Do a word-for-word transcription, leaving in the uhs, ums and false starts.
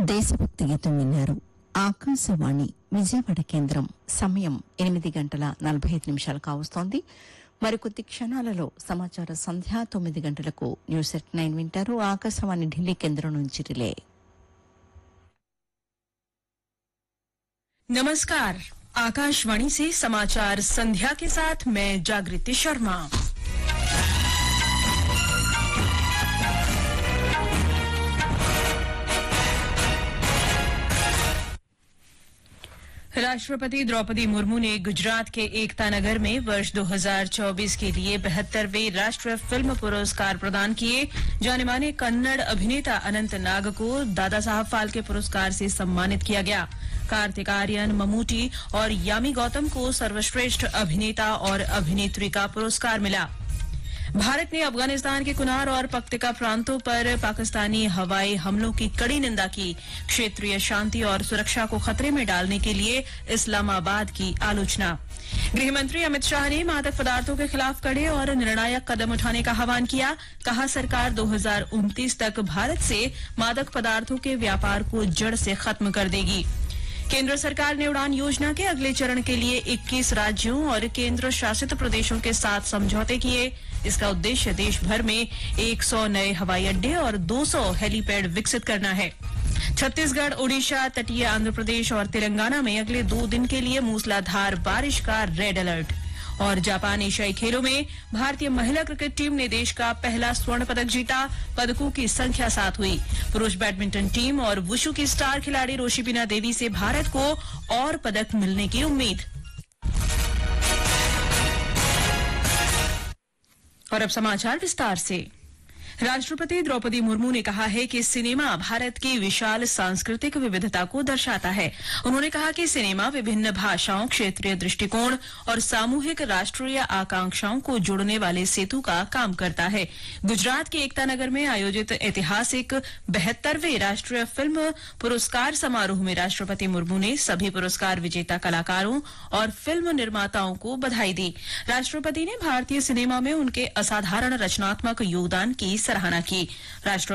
దేశభక్తి గీతం విన్నారు. ఆకాశవాణి విజయవాడ కేంద్రం. సమయం ఎనిమిది గంటల నలభై ఐదు నిమిషాలు కావస్తోంది. మరికొద్ది క్షణాలలో సమాచార సంధ్య తొమ్మిది గంటలకు న్యూస్ ఎట్ నైన్ వింటారు. ఆకాశవాణి ఢిల్లీ కేంద్రం నుంచి రిలే. नमस्कार, आकाशवाणी से समाचार संध्या के साथ मैं जागृति शर्मा। राष्ट्रपति द्रौपदी मुर्मू ने गुजरात के एकता नगर में वर्ष दो हज़ार चौबीस के लिए बहत्तरवें राष्ट्रीय फिल्म पुरस्कार प्रदान किए। जाने माने कन्नड़ अभिनेता अनंत नाग को दादा साहब फाल्के पुरस्कार से सम्मानित किया गया। कार्तिक आर्यन, ममूटी और यामी गौतम को सर्वश्रेष्ठ अभिनेता और अभिनेत्री का पुरस्कार मिला। भारत ने अफगानिस्तान के कुनार और पक्तिका प्रांतों पर पाकिस्तानी हवाई हमलों की कड़ी निंदा की। क्षेत्रीय शांति और सुरक्षा को खतरे में डालने के लिए इस्लामाबाद की आलोचना। गृहमंत्री अमित शाह ने मादक पदार्थों के खिलाफ कड़े और निर्णायक कदम उठाने का आह्वान किया। कहा, सरकार दो हज़ार उनतीस तक भारत से मादक पदार्थों के व्यापार को जड़ से खत्म कर देगी। केंद्र सरकार ने उड़ान योजना के अगले चरण के लिए इक्कीस राज्यों और केंद्र शासित प्रदेशों के साथ समझौते किए। इसका उद्देश्य देश भर में सौ नए हवाई अड्डे और दो सौ हेलीपैड विकसित करना है। छत्तीसगढ़, ओडिशा, तटीय आंध्र प्रदेश और तेलंगाना में अगले दो दिन के लिए मूसलाधार बारिश का रेड अलर्ट। और जापान एशियाई खेलों में भारतीय महिला क्रिकेट टीम ने देश का पहला स्वर्ण पदक जीता। पदकों की संख्या सात हुई। पुरुष बैडमिंटन टीम और वुशु की स्टार खिलाड़ी रोशिबिना देवी से भारत को और पदक मिलने की उम्मीद। और अब समाचार विस्तार से। राष्ट्रपति द्रौपदी मुर्मू ने कहा है कि सिनेमा भारत की विशाल सांस्कृतिक विविधता को दर्शाता है। उन्होंने कहा कि सिनेमा विभिन्न भाषाओं, क्षेत्रीय दृष्टिकोण और सामूहिक राष्ट्रीय आकांक्षाओं को जोड़ने वाले सेतु का काम करता है। गुजरात के एकता नगर में आयोजित ऐतिहासिक बहत्तरवें राष्ट्रीय फिल्म पुरस्कार समारोह में राष्ट्रपति मुर्मू ने सभी पुरस्कार विजेता कलाकारों और फिल्म निर्माताओं को बधाई दी। राष्ट्रपति ने भारतीय सिनेमा में उनके असाधारण रचनात्मक योगदान की सराहना की। राष्ट्र